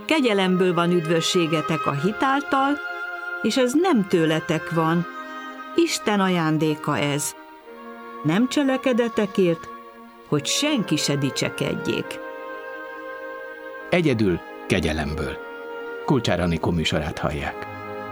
kegyelemből van üdvösségetek a hit által, és ez nem tőletek van, Isten ajándéka ez. Nem cselekedetekért, hogy senki se dicsekedjék. Egyedül kegyelemből. Kulcsár Anikó műsorát hallják.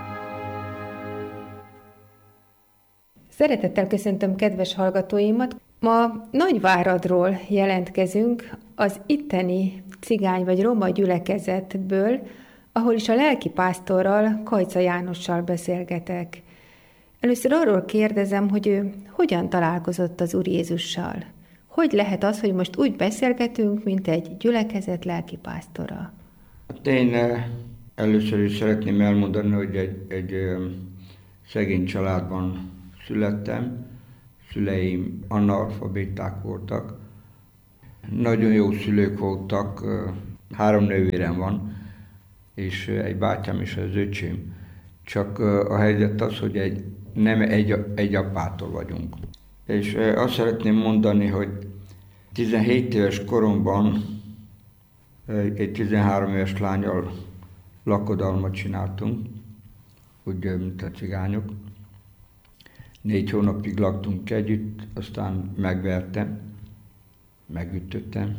Szeretettel köszöntöm kedves hallgatóimat. Ma Nagyváradról jelentkezünk, az itteni cigány vagy roma gyülekezetből, ahol is a lelkipásztorral, Kajca Jánossal beszélgetek. Először arról kérdezem, hogy ő hogyan találkozott az Úr Jézussal. Hogy lehet az, hogy most úgy beszélgetünk, mint egy gyülekezet lelkipásztora? Hát én először is szeretném elmondani, hogy egy szegény családban születtem. Szüleim analfabéták voltak. Nagyon jó szülők voltak, 3 nővérem van, és egy bátyám és az öcsém. Csak a helyzet az, hogy nem egy apától vagyunk. És azt szeretném mondani, hogy 17 éves koromban egy 13 éves lánnyal lakodalmat csináltunk, úgy, mint a cigányok. 4 hónapig laktunk együtt, aztán megvertem, megütöttem,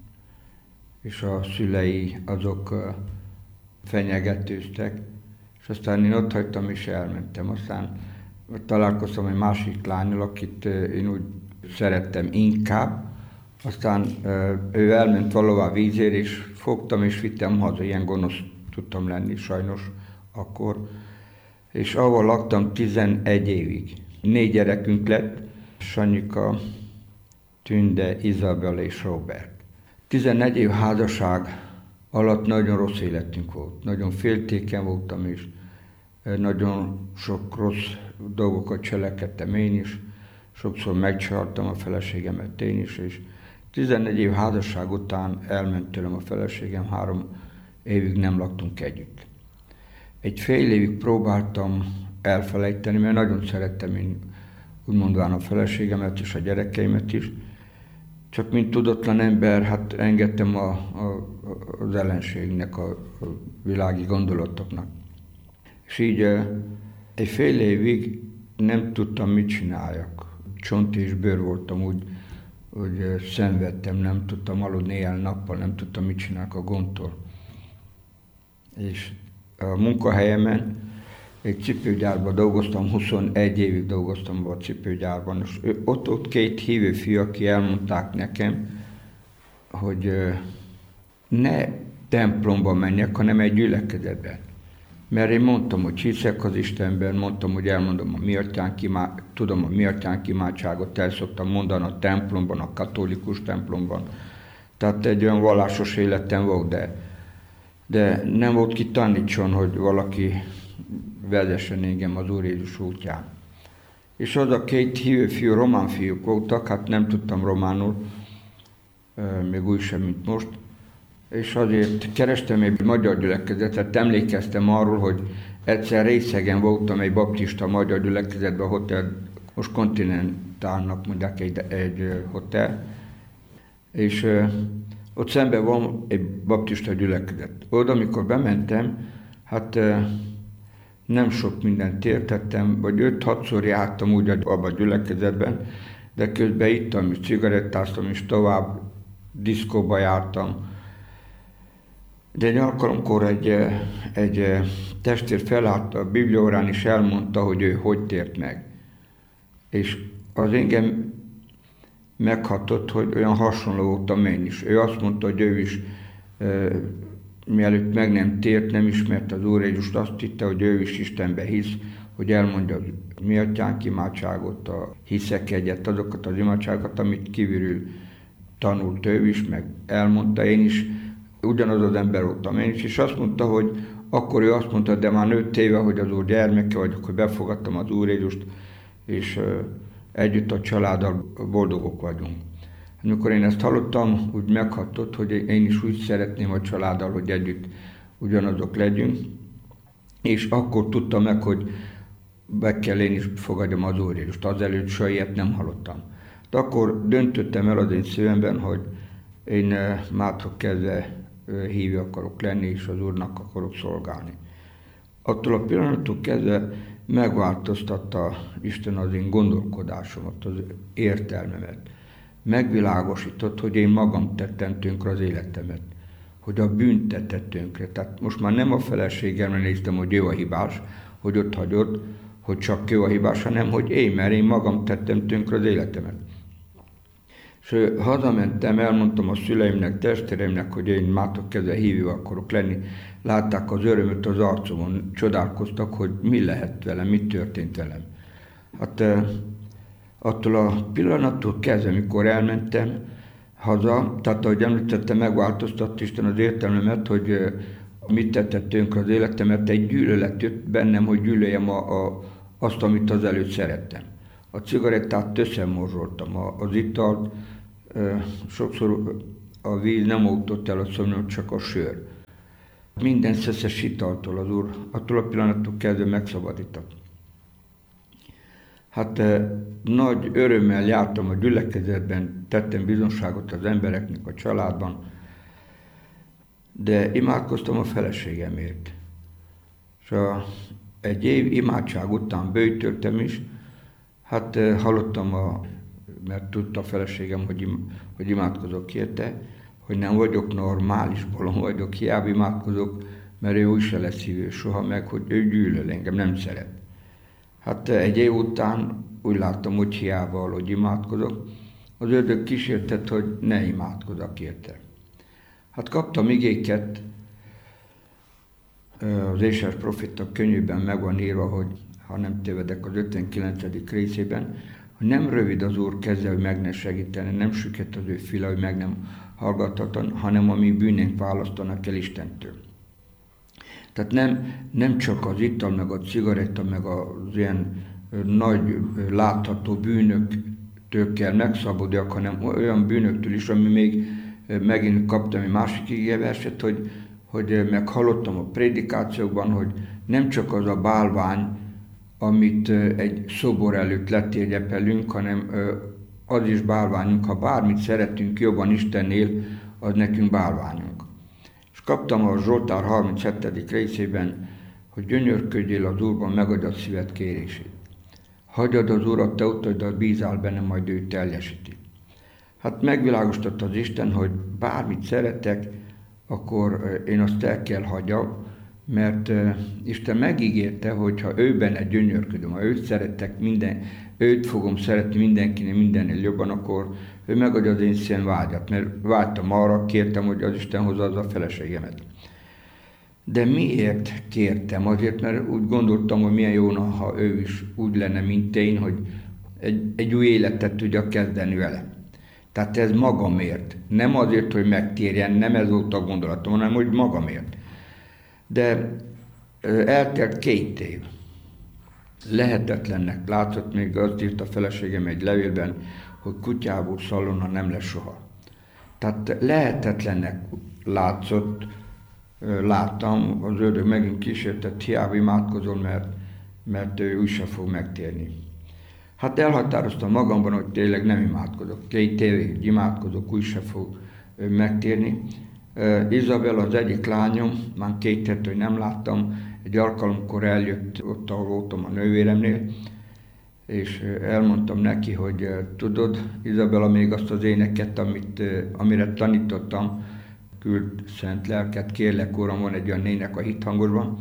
és a szülei azok fenyegetőztek, és aztán én ott hagytam és elmentem. Aztán találkoztam egy másik lánnyal, akit én úgy szerettem inkább, aztán ő elment valahová vízért, és fogtam és vittem haza, ilyen gonosz tudtam lenni sajnos akkor, és ahol laktam 11 évig. 4 gyerekünk lett, Sanyika, Tünde, Izabel és Robert. 11 év házasság alatt nagyon rossz életünk volt. Nagyon féltékeny voltam, és nagyon sok rossz dolgokat cselekedtem én is. Sokszor megcsaltam a feleségemet én is, és 11 év házasság után elment tőlem a feleségem, 3 évig nem laktunk együtt. Egy fél évig próbáltam elfelejteni, mert nagyon szerettem én úgymondván a feleségemet és a gyerekeimet is. Csak mint tudatlan ember, hát engedtem az ellenségnek, a világi gondolatoknak. És így egy fél évig nem tudtam, mit csináljak. Csont és bőr voltam, úgy szenvedtem, nem tudtam aludni éjjel-nappal, nem tudtam, mit csináljak a gondtól. És a munkahelyemen egy cipőgyárban dolgoztam, 21 évig dolgoztam a cipőgyárban, és ott 2 hívő fiú, aki elmondták nekem, hogy ne templomba menjek, hanem egy gyülekezetben. Mert én mondtam, hogy hiszek az Istenben, mondtam, hogy elmondom tudom a mi atyánk imádságot, el szoktam mondani a templomban, a katolikus templomban. Tehát egy olyan vallásos életem volt, de nem volt ki tanítson, hogy valaki vezessen engem az Úr Jézus útján. És az a 2 hívő fiú, román fiúk voltak, hát nem tudtam románul, még úgy sem, mint most, és azért kerestem egy magyar gyülekezetet, emlékeztem arról, hogy egyszer részegen voltam egy baptista magyar gyülekezetben, a hotel, most Kontinentálnak mondják egy hotel, és ott szemben van egy baptista gyülekezet. Oda, amikor bementem, hát nem sok mindent értettem, vagy 5-6-szor jártam úgy abban a gyülekezetben, de közben ittam, és cigarettáztam, és tovább diszkóba jártam. De egy alkalomkor egy testvér felállt a bibliaórán, és elmondta, hogy ő hogy tért meg. És az engem meghatott, hogy olyan hasonló voltam én is. Ő azt mondta, hogy ő is, mielőtt meg nem tért, nem ismerte az Úr Jézust, azt hitte, hogy ő is Istenbe hisz, hogy elmondja a mi atyánk imádságot, a hiszek egyet, azokat az imádságokat, amit kívülről tanult ő is, meg elmondta én is, ugyanaz az ember voltam én is, és azt mondta, hogy akkor ő azt mondta, de már nőtt éve, hogy az Úr gyermeke vagyok, hogy befogadtam az Úr Jézust, és együtt a családdal boldogok vagyunk. Amikor én ezt hallottam, úgy meghatott, hogy én is úgy szeretném a családdal, hogy együtt ugyanazok legyünk, és akkor tudtam meg, hogy be kell én is fogadjam az Úr Jézust. Azelőtt soha ilyet nem hallottam. De akkor döntöttem el az én szívemben, hogy én mától kezdve hívő akarok lenni, és az Úrnak akarok szolgálni. Attól a pillanattól kezdve megváltoztatta Isten az én gondolkodásomat, az értelmemet. Megvilágosított, hogy én magam tettem tönkre az életemet, hogy a bűnt tette tönkre. Tehát most már nem a feleségemre néztem, hogy ő a hibás, hogy ott hagyott, hogy csak ő a hibás, hanem hogy mert én magam tettem tönkre az életemet. És hazamentem, elmondtam a szüleimnek, testvéreimnek, hogy én mától kezdve hívő akarok lenni. Látták az örömöt az arcomon, csodálkoztak, hogy mi lehet velem, mi történt velem. Hát attól a pillanattól kezdve, amikor elmentem haza, tehát ahogy említettem, megváltoztatta Isten az értelmemet, hogy mit tette tönkre az életemet, egy gyűlölet jött bennem, hogy gyűlöljem azt, amit azelőtt szerettem. A cigarettát összemorzsoltam, az italt, sokszor a víz nem oltott el a szomnyom, csak a sör. Minden szeszes italtól az Úr, attól a pillanattól kezdve megszabadított. Hát nagy örömmel jártam a gyülekezetben, tettem bizonságot az embereknek, a családban, de imádkoztam a feleségemért. És egy év imádság után böjtöltem is, hát hallottam, mert tudta a feleségem, hogy imádkozok érte, hogy nem vagyok normális, bolond vagyok, hiába imádkozok, mert ő úgy se lesz hívő soha meg, hogy ő gyűlöl engem, nem szeret. Hát egy év után úgy láttam, hogy hiába, hogy imádkozok, az ördög kísértett, hogy ne imádkozzak érte. Hát kaptam igéket, az Ésaiás proféta könyvében meg van írva, hogy ha nem tévedek az 59. részében, hogy nem rövid az Úr keze, hogy meg ne segítene, nem süket az ő fila, hogy meg nem hallgathatatlan, hanem ami bűnénk választanak el Istentől. Tehát nem csak az ital, meg a cigaretta, meg az ilyen nagy látható bűnöktől kell megszabaduljak, hanem olyan bűnöktől is, ami még megint kaptam egy másik igéverset, hogy meghallottam a prédikációkban, hogy nem csak az a bálvány, amit egy szobor előtt letérdepelünk, hanem az is bálványunk, ha bármit szeretünk jobban Istennél, az nekünk bálványunk. És kaptam a Zsoltár 37. részében, hogy gyönyörködjél az Úrban, megadja a szíved kérését. Hagyjad az Urat, te utaidat, bízál benne, majd ő teljesíti. Hát megvilágosította az Isten, hogy bármit szeretek, akkor én azt el kell hagyjam, mert Isten megígérte, hogy ha őben egy gyönyörködöm, ha őt szeretek, őt fogom szeretni mindenkinél, mindennél jobban, akkor ő megadja az én szíven vágyat, mert vágytam arra, kértem, hogy az Isten hozza az a feleségemet. De miért kértem? Azért, mert úgy gondoltam, hogy milyen jóna, ha ő is úgy lenne, mint én, hogy egy új életet tudja kezdeni vele. Tehát ez magamért. Nem azért, hogy megtérjen, nem ez volt a gondolatom, hanem hogy magamért. De eltelt 2 év. Lehetetlennek látszott, még azt írt a feleségem egy levélben, hogy kutyából szalonna nem lesz soha. Tehát lehetetlennek látszott, láttam, az ördög megint kísértett, hiába imádkozol, mert ő úgysem fog megtérni. Hát elhatároztam magamban, hogy tényleg nem imádkozok. 2 évig imádkozok, úgysem fog megtérni. Izabel, az egyik lányom, már 2 hét, hogy nem láttam, egy alkalomkor eljött ott, ahol voltam a nővéremnél, és elmondtam neki, hogy tudod, Izabela, még azt az éneket, amire tanítottam, küld szent lelket, kérlek, Uram, van egy olyan ének a hithangosban,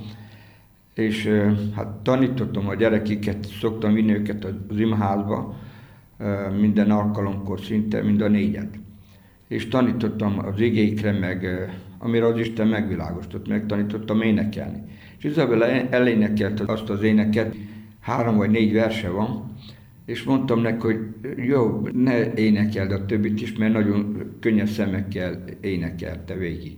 és hát tanítottam a gyerekeket, szoktam vinni őket az imaházba, minden alkalomkor szinte, mind a 4-et. És tanítottam az igékre, meg amire az Isten megvilágostott, megtanítottam énekelni. És Izabela elénekelt azt az éneket, 3 vagy 4 verse van, és mondtam neki, hogy jó, ne énekeld a többit is, mert nagyon könnyes szemekkel énekelte végig.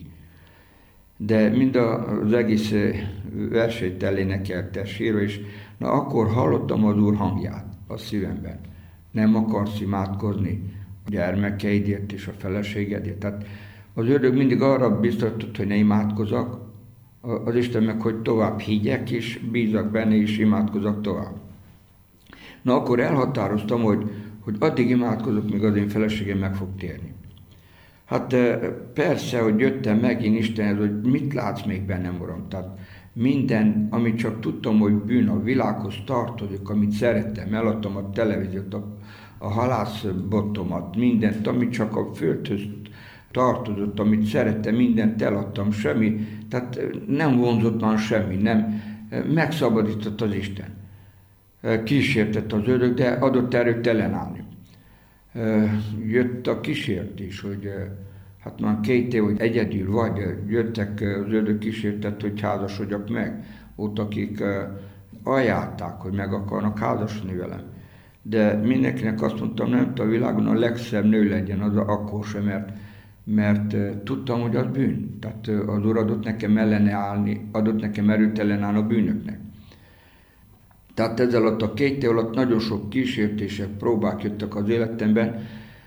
De mind az egész versét elénekelte sírva, és na akkor hallottam az Úr hangját a szívemben. Nem akarsz imádkozni a gyermekeidért és a feleségedért. Tehát az ördög mindig arra biztatott, hogy ne imádkozzak, az Isten meg, hogy tovább higgyek, és bízak benne, és imádkozok tovább. Na akkor elhatároztam, hogy addig imádkozok, míg az én feleségem meg fog térni. Hát persze, hogy jöttem megint Istenhez, hogy mit látsz még bennem, Uram? Tehát minden, amit csak tudtam, hogy bűn, a világhoz tartozik, amit szerettem, eladtam a televíziót, a halászbotomat, mindent, amit csak a földhöz tartozott, amit szerettem, mindent eladtam, semmi, tehát nem vonzott már semmi, nem, megszabadított az Isten. Kísértett az ördög, de adott erőt ellenállni. Jött a kísértés, hogy hát már 2 év, hogy egyedül vagy, jöttek az ördög kísértett, hogy házasodjak meg. Ott, akik ajánlták, hogy meg akarnak házasodni velem. De mindenkinek azt mondtam, nem, a világon a legszebb nő legyen, az akkor sem, mert tudtam, hogy az bűn. Tehát az Úr adott nekem ellene állni, adott nekem erőt ellenállni a bűnöknek. Tehát ezzel alatt a 2 év alatt nagyon sok kísértések, próbák jöttek az életemben,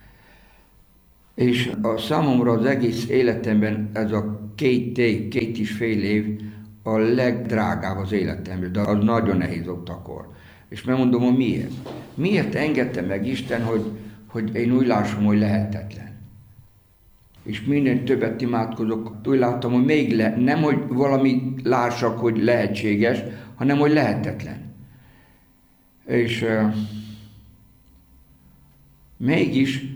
és a számomra az egész életemben ez a 2 év, 2,5 év a legdrágább az életemben, de az nagyon nehéz volt akkor. És megmondom, hogy miért. Miért engedte meg Isten, hogy én úgy lássam, hogy lehetetlen. És minél többet imádkozok, úgy láttam, hogy még nem, hogy valami lássak, hogy lehetséges, hanem, hogy lehetetlen. És mégis,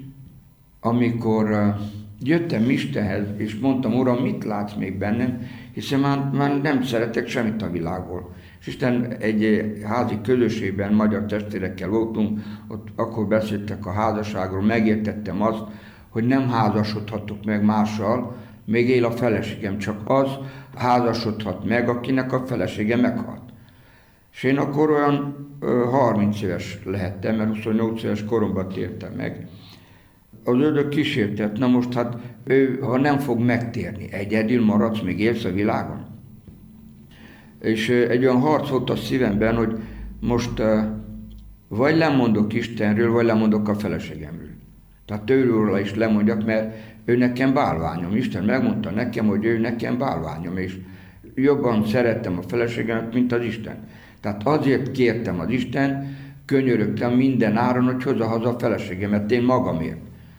amikor jöttem Istenhez, és mondtam, Uram, mit látsz még bennem, hiszen már nem szeretek semmit a világból. És Isten egy házi közösségben, magyar testvérekkel voltunk, ott akkor beszéltek a házasságról, megértettem azt, hogy nem házasodhatok meg mással, még él a feleségem, csak az házasodhat meg, akinek a felesége meghalt. És én akkor olyan 30 éves lehettem, mert 28 éves koromban tértem meg. Az ördög kísértett, na most hát ő, ha nem fog megtérni, egyedül maradsz, még élsz a világon. És egy olyan harc volt a szívemben, hogy most vagy lemondok Istenről, vagy lemondok a feleségemről. Tehát őről is lemondjak, mert ő nekem bálványom. Isten megmondta nekem, hogy ő nekem bálványom, és jobban szerettem a feleségemet, mint az Isten. Tehát azért kértem az Isten, könyörögtem minden áron, hogy hozza haza a feleségemet, én magamért.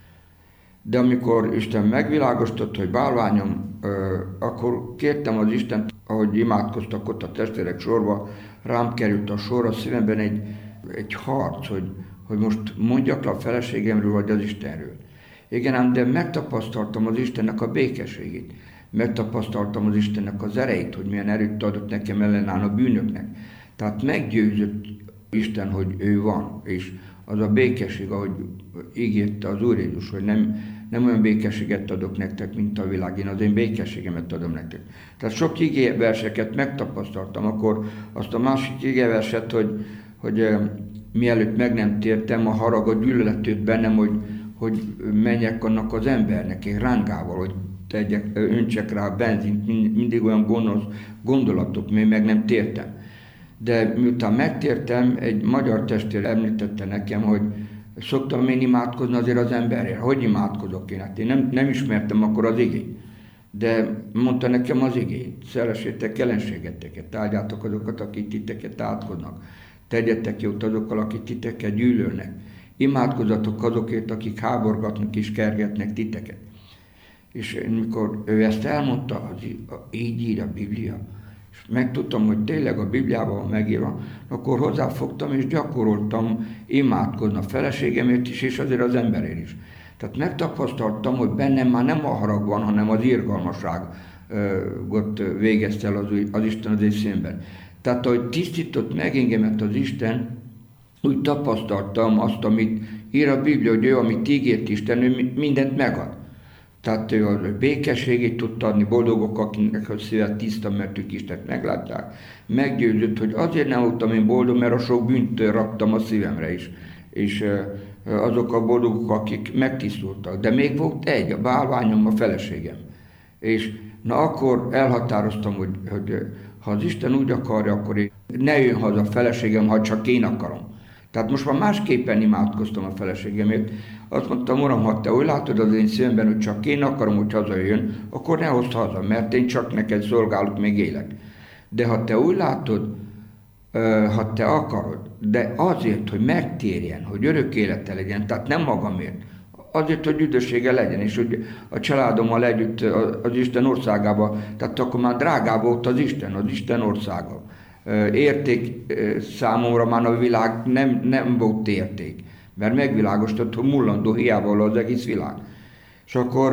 De amikor Isten megvilágostott, hogy bálványom, akkor kértem az Istent, ahogy imádkoztak ott a testvérek sorba, rám került a sor a szívemben egy harc, hogy most mondjak le a feleségemről, vagy az Istenről. Igen, ám de megtapasztaltam az Istennek a békességét. Megtapasztaltam az Istennek az erejét, hogy milyen erőt adott nekem ellenállni a bűnöknek. Tehát meggyőzött Isten, hogy ő van, és az a békesség, ahogy ígérte az Úr Jézus, hogy nem olyan békességet adok nektek, mint a világ, én az én békességemet adom nektek. Tehát sok igéverseket megtapasztaltam, akkor azt a másik igéverset, hogy mielőtt meg nem tértem, a harag, a gyűlölet jött bennem, hogy menjek annak az embernek egy rángával, hogy öntsek rá a benzint, mindig olyan gonosz gondolatok, még meg nem tértem. De miután megtértem, egy magyar testvér említette nekem, hogy szoktam én imádkozni azért az emberért. Hogy imádkozok én? Hát én nem ismertem akkor az igét. De mondta nekem az igét. Szeressétek ellenségeteket, áldjátok azokat, akik titeket átkoznak. Tegyetek jót azokkal, akik titeket gyűlölnek. Imádkozatok azokért, akik háborgatnak és kergetnek titeket. És mikor ő ezt elmondta, így ír a Biblia, és megtudtam, hogy tényleg a Bibliában van megírva, akkor hozzáfogtam és gyakoroltam imádkozni a feleségemért is, és azért az emberért is. Tehát megtapasztaltam, hogy bennem már nem a harag van, hanem az irgalmasságot végezte el az Isten az én szívemben. Tehát, ahogy tisztított meg engemet az Isten, úgy tapasztaltam azt, amit ír a Biblia, hogy ő, amit ígért Isten, ő mindent megad. Tehát ő a békességét tudta adni, boldogok, akinek a szíve tiszta, mert ők Istent meglátják. Meggyőzött, hogy azért nem voltam én boldog, mert a sok bűnt raktam a szívemre is. És azok a boldogok, akik megtisztultak. De még volt egy, a bálványom, a feleségem. És na akkor elhatároztam, hogy ha az Isten úgy akarja, akkor ne jön haza a feleségem, ha csak én akarom. Tehát most már másképpen imádkoztam a feleségemért. Azt mondtam, Uram, ha te úgy látod az én szívemben, hogy csak én akarom, hogy hazajöjjön, akkor ne hozd haza, mert én csak neked szolgálok, még élek. De ha te úgy látod, ha te akarod, de azért, hogy megtérjen, hogy örök élete legyen, tehát nem magamért, azért, hogy üdvössége legyen, és hogy a családommal együtt az Isten országába, tehát akkor már drágább volt az Isten országa. Érték számomra már a világ nem volt érték, mert megvilágosított, hogy mullandó hiába az egész világ. És akkor,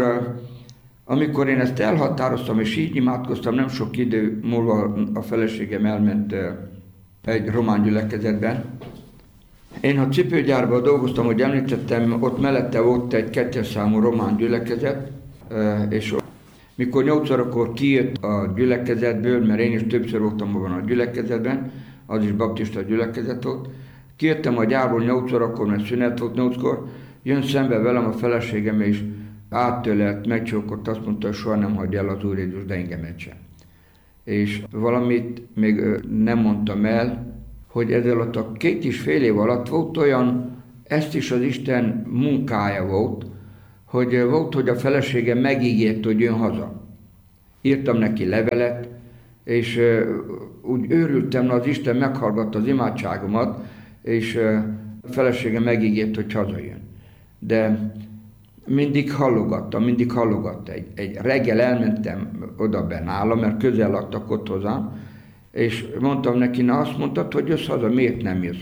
amikor én ezt elhatároztam, és így imádkoztam, nem sok idő múlva a feleségem elment egy román gyülekezetben. Én a cipőgyárban dolgoztam, hogy említettem, ott mellette volt egy 2-es számú román gyülekezet, és mikor 8 órakor kijött a gyülekezetből, mert én is többször voltam abban a gyülekezetben, az is baptista gyülekezet volt, kijöttem a gyárból 8 órakor, mert szünet volt 8-kor, jön szembe velem a feleségem, és áttölelt, megcsókolt, azt mondta, hogy soha nem hagyja el az Úr Jézus, de engemet sem. És valamit még nem mondtam el, hogy ez alatt a 2,5 év alatt volt olyan, ezt is az Isten munkája volt, hogy a feleségem megígért, hogy jön haza. Írtam neki levelet, és úgy őrültem, az Isten meghallgatta az imádságomat, és a feleségem megígért, hogy hazajön. De mindig hallogatta. Egy reggel elmentem oda be nála, mert közel laktak ott hozzám, és mondtam neki, na azt mondtad, hogy jössz haza, miért nem jössz?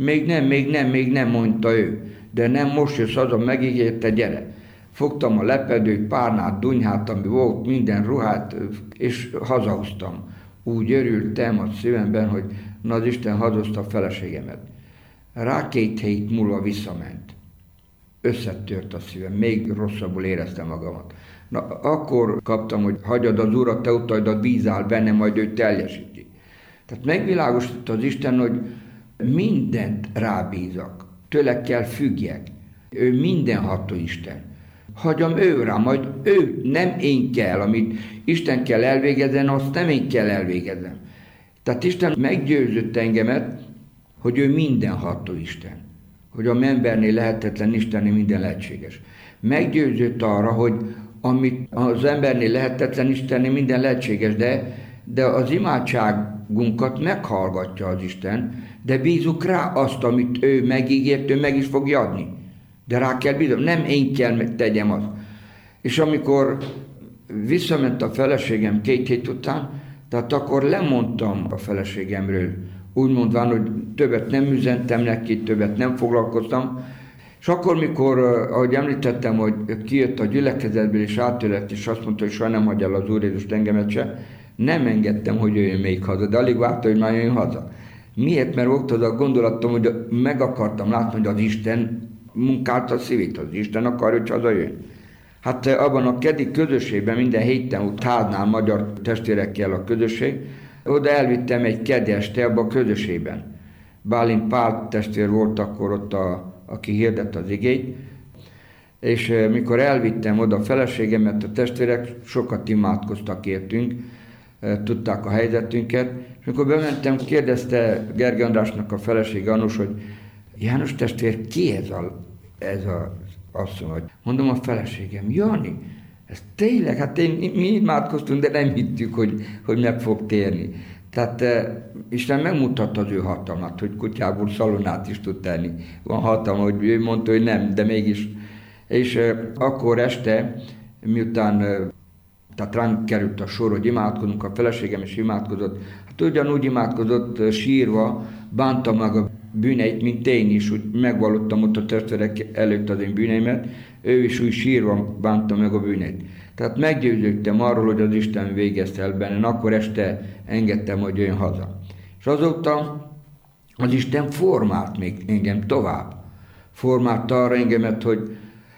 Még nem, mondta ő. De nem, most jössz haza, megígérte, gyere. Fogtam a lepedőt, párnát, dunyhát, ami volt, minden ruhát, és hazahoztam. Úgy örültem a szívemben, hogy na az Isten hazozta a feleségemet. Rá 2 hét múlva visszament. Összetört a szívem, még rosszabbul éreztem magamat. Na, akkor kaptam, hogy hagyjad az Urat, te utaidat bízál benne, majd ő teljesíti. Tehát megvilágosította az Isten, hogy mindent rábízak, tőle kell függjek. Ő mindenható Isten. Hagyjam ő rá, majd ő, nem én kell, amit Isten kell elvégezzen, azt nem én kell elvégezem. Tehát Isten meggyőzött engemet, hogy ő mindenható Isten. Hogy a embernél lehetetlen, Istennél minden lehetséges. Meggyőzött arra, hogy amit az embernél lehetetlen, Istennél minden lehetséges, de az imádságunkat meghallgatja az Isten, de bízunk rá azt, amit ő megígért, ő meg is fogja adni. De rá kell bízom, nem én kell tegyem azt. És amikor visszament a feleségem 2 hét után, tehát akkor lemondtam a feleségemről, úgy mondván, hogy többet nem üzentem neki, többet nem foglalkoztam. És akkor, mikor, ahogy említettem, hogy kijött a gyülekezetből és átölelt, és azt mondta, hogy soha nem hagyja el az Úr Jézus engemet se, nem engedtem, hogy jöjjön még haza, de alig várta, hogy már jöjjön haza. Miért? Mert volt az a gondolatom, hogy meg akartam látni, hogy az Isten munkálta a szívét, az Isten akarja, hogy hazajön. Hát abban a kedi közösségben minden héten ott háznál magyar testvérekkel a közösség, oda elvittem egy kedi este abban a közösségben. Bálint Pál testvér volt akkor ott, aki hirdette az igét, és mikor elvittem oda a feleségemet, a testvérek sokat imádkoztak értünk, tudták a helyzetünket, és amikor bementem, kérdezte Gergely Andrásnak a felesége Anus, hogy János testvér, ki ez a asszony? Mondom, a feleségem, Jani, ez tényleg, hát mi imádkoztunk, de nem hittük, hogy meg fog térni. Tehát Isten megmutatta az ő hatalmat, hogy kutyából szalonát is tud tenni. Van hatalma, hogy ő mondta, hogy nem, de mégis. És akkor este, miután tehát ránk került a sor, hogy imádkozunk, a feleségem is imádkozott, hát ugyanúgy imádkozott sírva, bánta meg a bűneit, mint én is, úgy megvallottam ott a testvérek előtt az én bűneimet, ő is úgy sírva bánta meg a bűneit. Tehát meggyőződtem arról, hogy az Isten végezte el benne, akkor este engedtem, hogy jöjjön haza. És azóta az Isten formált még engem tovább. Formált arra engemet, hogy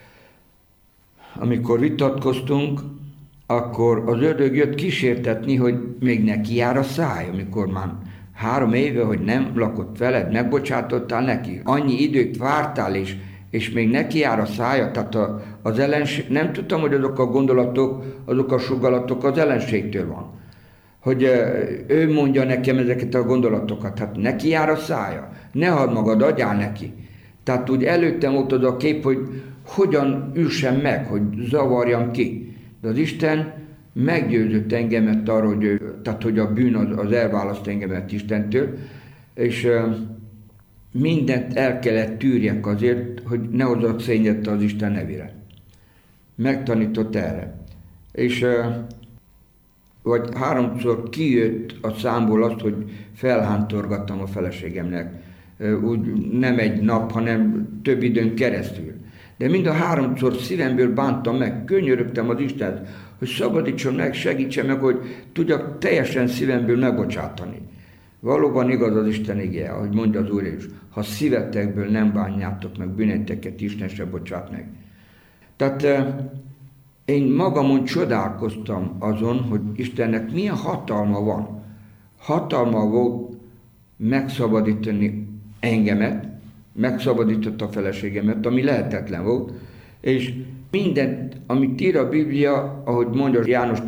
amikor vitatkoztunk, akkor az ördög jött kísértetni, hogy még neki jár a száj, amikor már 3 éve, hogy nem lakott veled, megbocsátottál neki. Annyi időt vártál, és még neki jár a szája, tehát az ellenség, nem tudtam, hogy azok a gondolatok, azok a sugalatok az ellenségtől van. Hogy ő mondja nekem ezeket a gondolatokat, hát neki jár a szája, ne hadd magad, adjál neki. Tehát úgy előttem ott az a kép, hogy hogyan üssem meg, hogy zavarjam ki. De az Isten meggyőzött engemet arra, hogy a bűn az elválaszt engemet Istentől, és mindent el kellett tűrjek azért, hogy ne hozzak szényet az Isten nevére. Megtanított erre. És vagy 3-szor kijött a számból azt, hogy felhántorgattam a feleségemnek. Úgy nem egy nap, hanem több időn keresztül. De mind a 3-szor szívemből bántam meg, könyörögtem az Istent, hogy szabadítson meg, segítsen meg, hogy tudjak teljesen szívemből megbocsátani. Valóban igaz az Isten igéje, ahogy mondja az Úr Jézus, ha szívetekből nem bánjátok meg bűneiteket, Isten se bocsát meg. Tehát én magamon csodálkoztam azon, hogy Istennek milyen hatalma van. Hatalma volt megszabadítani engemet, megszabadította a feleségemet, ami lehetetlen volt, és mindent, amit ír a Biblia, ahogy mondja János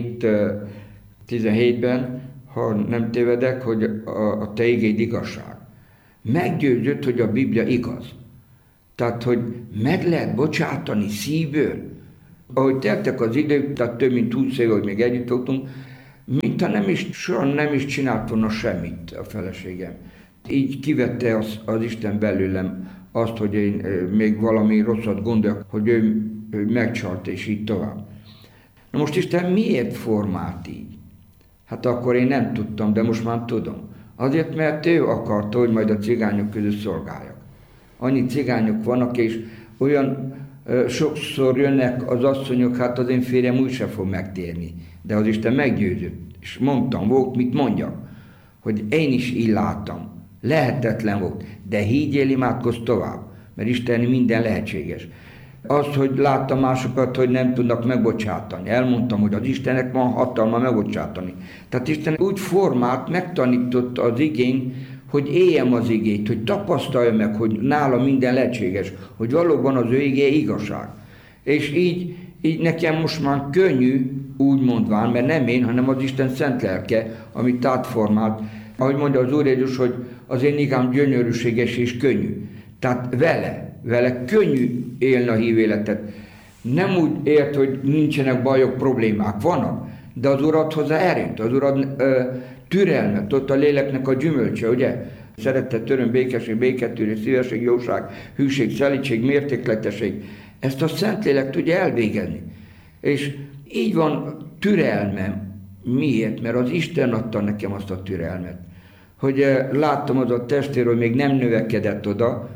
17-ben, ha nem tévedek, hogy a te igéd igazság. Meggyőzött, hogy a Biblia igaz. Tehát, hogy meg lehet bocsátani szívből. Ahogy teltek az idők, tehát több mint 20 év, hogy még együtt voltunk, mintha soha nem is csinált volna semmit a feleségem. Így kivette az Isten belőlem azt, hogy én még valami rosszat gondolok, hogy ő megcsalt, és így tovább. Na most Isten miért formált így? Hát akkor én nem tudtam, de most már tudom. Azért, mert ő akarta, hogy majd a cigányok között szolgáljak. Annyi cigányok vannak, és olyan sokszor jönnek az asszonyok, hát az én férjem úgy sem fog megtérni. De az Isten meggyőzött, és mondtam, volt mit mondjak, hogy én is így láttam. Lehetetlen volt, de higgyél, imádkozz tovább, mert Isten minden lehetséges. Azt, hogy láttam másokat, hogy nem tudnak megbocsátani. Elmondtam, hogy az Istennek van hatalma megbocsátani. Tehát Isten úgy formált, megtanította az igény, hogy éljem az igét, hogy tapasztalja meg, hogy nála minden lehetséges, hogy valóban az ő igéje igazság. És így nekem most már könnyű, úgy mondván, mert nem én, hanem az Isten szent lelke, amit átformált. Ahogy mondja az Úr Jézus, hogy az én igám gyönyörűséges és könnyű. Tehát vele könnyű élni a hívéletet. Nem úgy ért, hogy nincsenek bajok, problémák, vannak, de az Úr ad hozzá erőt, az Úr ad türelmet, ott a léleknek a gyümölcse, ugye? Szeretet, öröm, békesség, béketűrés, szívesség, jóság, hűség, szelídség, mértékletesség. Ezt a Szentlélek tudja elvégezni. És így van türelmem. Miért? Mert az Isten adta nekem azt a türelmet. Hogy láttam az a testvér, hogy még nem növekedett oda,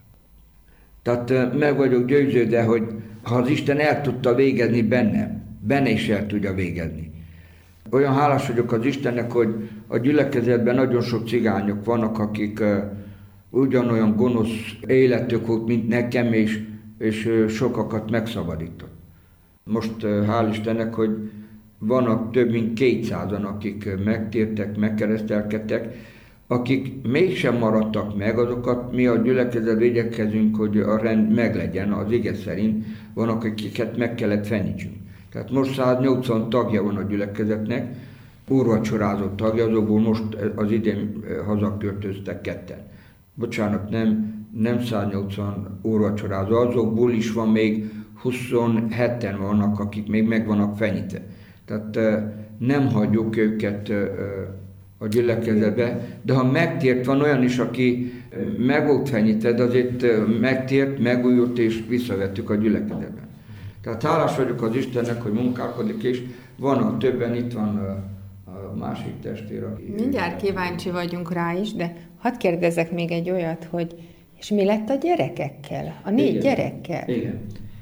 tehát meg vagyok győződve, hogy ha az Isten el tudta végezni bennem, benne is el tudja végezni. Olyan hálás vagyok az Istennek, hogy a gyülekezetben nagyon sok cigányok vannak, akik ugyanolyan gonosz életük volt, mint nekem, és sokakat megszabadított. Most hál' Istennek, hogy vannak több mint 200-an, akik megtértek, megkeresztelkedtek, akik mégsem maradtak meg, azokat mi a gyülekezetben igyekezünk, hogy a rend meglegyen, az ige szerint vannak, akiket meg kellett fenítsünk. Tehát most 180 tagja van a gyülekezetnek, úrvacsorázó tagja, azokból most az idén hazaköltöztek 2. Bocsánat, nem 180 úrvacsorázó, azokból is van még 27-en vannak, akik még meg vannak fenyítve. Tehát nem hagyjuk őket a gyülekezetbe, de ha megtért, van olyan is, aki meg volt fenyítve, de azért megtért, megújult és visszavettük a gyülekezetbe. Tehát hálás vagyok az Istennek, hogy munkálkodik, és vannak többen, itt van a másik testvér, aki... Mindjárt kíváncsi vagyunk rá is, de hadd kérdezzek még egy olyat, hogy és mi lett a gyerekekkel? A 4 gyerekkel? Igen.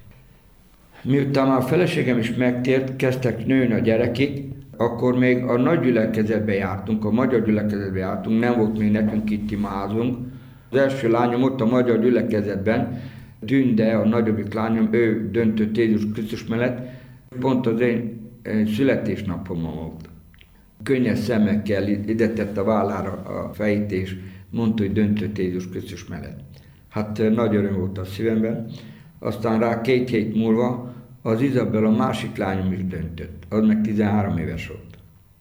Miután már a feleségem is megtért, kezdtek nőni a gyerekek, akkor még a nagy gyülekezetbe jártunk, a magyar gyülekezetbe jártunk, nem volt még nekünk itt imázunk. Az első lányom ott a magyar gyülekezetben, Tünde, a nagyobbik lányom, ő döntött Jézus Krisztus mellett, pont az én születésnapomon volt. Könnyes szemekkel ide tett a vállára a fejét, és mondta, hogy döntött Jézus Krisztus mellett. Hát nagy öröm volt a szívemben. Aztán rá 2 hét múlva az Izabel, a másik lányom is döntött. Az meg 13 éves volt.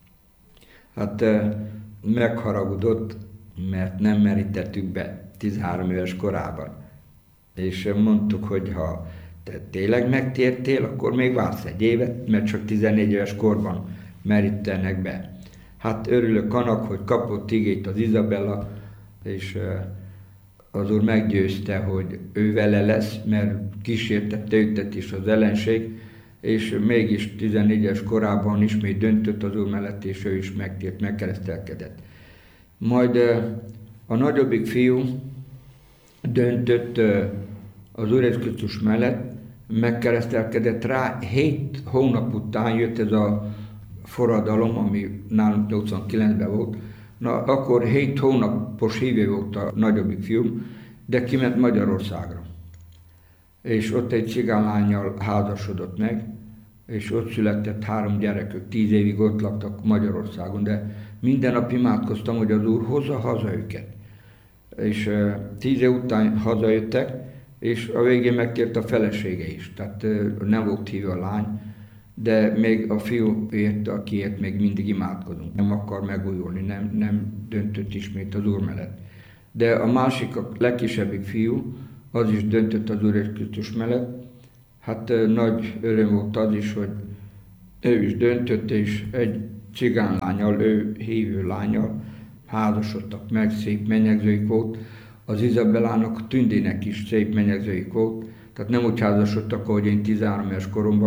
Hát megharagudott, mert nem merítettük be 13 éves korában. És mondtuk, hogy ha te tényleg megtértél, akkor még vársz 1 évet, mert csak 14 éves korban merítenek be. Hát örülök annak, hogy kapott igét az Izabella, és az úr meggyőzte, hogy ő vele lesz, mert kísértette őket is az ellenség, és mégis 14-es korában ismét döntött az úr mellett, és ő is megtért, megkeresztelkedett. Majd a nagyobbik fiú döntött az Úr Jézus Krisztus mellett, megkeresztelkedett rá, 7 hónap után jött ez a forradalom, ami nálunk 89-ben volt. Na, akkor 7 hónapos hívő volt a nagyobbik fiúm, de kiment Magyarországra. És ott egy cigánylánnyal házasodott meg, és ott született 3 gyerekük, 10 évig ott laktak Magyarországon, de minden nap imádkoztam, hogy az Úr hozza haza őket. És 10 év után hazajöttek, és a végén megtért a felesége is, tehát nem volt hívő a lány, de még a fiúért, akiért még mindig imádkozunk. Nem akar megújulni, nem döntött ismét az Úr mellett. De a másik, a legkisebbik fiú, az is döntött az Úr Jézus Krisztus mellett. Hát nagy öröm volt az is, hogy ő is döntött, és egy cigánylánnyal, ő hívő lányal házasodtak meg, szép menyegzőik volt. Az Izabellának, Tündének is szép menyegzőik volt, tehát nem úgy házasodtak, ahogy én 13 éves koromban,